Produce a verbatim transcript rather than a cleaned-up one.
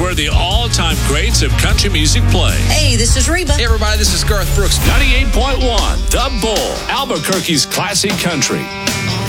where the all-time greats of country music play. Hey, this is Reba. Hey, everybody, this is Garth Brooks. ninety-eight point one, The Bull, Albuquerque's classic country.